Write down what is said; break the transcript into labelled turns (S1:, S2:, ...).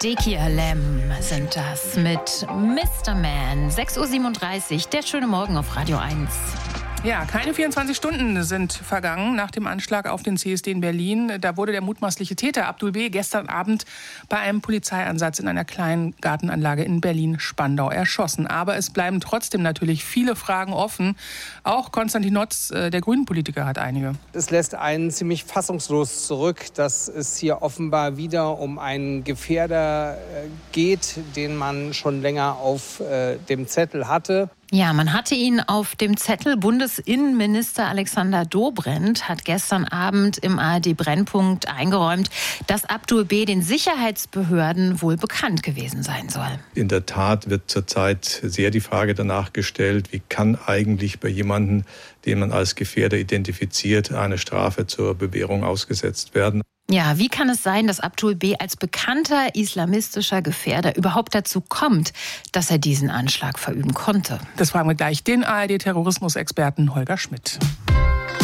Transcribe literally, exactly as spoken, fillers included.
S1: Deki Alem sind das mit Mister Man. sechs Uhr siebenunddreißig, der schöne Morgen auf Radio eins.
S2: Ja, keine vierundzwanzig Stunden sind vergangen nach dem Anschlag auf den C S D in Berlin. Da wurde der mutmaßliche Täter Abdul B. gestern Abend bei einem Polizeieinsatz in einer kleinen Gartenanlage in Berlin-Spandau erschossen. Aber es bleiben trotzdem natürlich viele Fragen offen. Auch Konstantin Notz, der Grünen-Politiker, hat einige.
S3: Es lässt einen ziemlich fassungslos zurück, dass es hier offenbar wieder um einen Gefährder geht, den man schon länger auf äh, dem Zettel hatte.
S1: Ja, man hatte ihn auf dem Zettel. Bundesinnenminister Alexander Dobrindt hat gestern Abend im A R D-Brennpunkt eingeräumt, dass Abdul B. den Sicherheitsbehörden wohl bekannt gewesen sein soll.
S4: In der Tat wird zurzeit sehr die Frage danach gestellt, wie kann eigentlich bei jemandem, den man als Gefährder identifiziert, eine Strafe zur Bewährung ausgesetzt werden.
S1: Ja, wie kann es sein, dass Abdul B. als bekannter islamistischer Gefährder überhaupt dazu kommt, dass er diesen Anschlag verüben konnte?
S2: Das fragen wir gleich den A R D-Terrorismusexperten Holger Schmidt.